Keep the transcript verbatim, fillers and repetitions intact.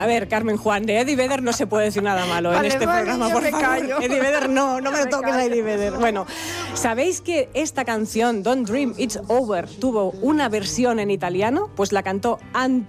A ver, Carmen Juan, de Eddie Vedder no se puede decir nada malo vale, en este vale, programa, por favor. Callo. Eddie Vedder, no, no me, me toques callo. a Eddie Vedder. Bueno, ¿sabéis que esta canción, Don't Dream It's Over, tuvo una versión en italiano? Pues la cantó Antonio